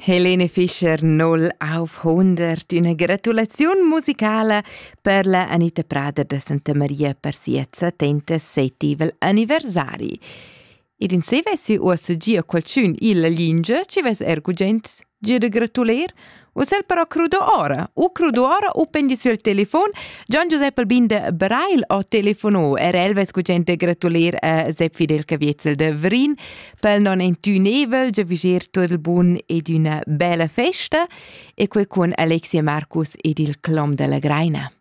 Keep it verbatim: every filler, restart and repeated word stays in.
Helene Fischer null auf hundert. Una gratulazione musicale per la Anita Prader de Santa Maria per siet settantasette anniversari. Ed in se vessi o se gia qualcun illa lingia, ci ves ergo gent gia de gratuler, o sel però crudo ora. O crudo ora o pendi sul telefon. Gian Giuseppe Albin de Brail o telefono. Er elves co gent de gratuler a Sepp Fidel Caviezel de Vrin. Pel non entu nevel, gia viger tot il bun ed una bella festa. E quei con Alexia Marcus ed il Clom de la Graina.